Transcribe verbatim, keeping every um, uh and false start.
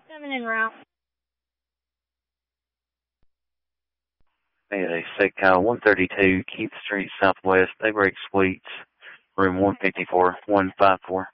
Coming in route. Mayday State Cal one thirty-two, Keith Street Southwest, Daybreak Suites, room one fifty-four, one five four.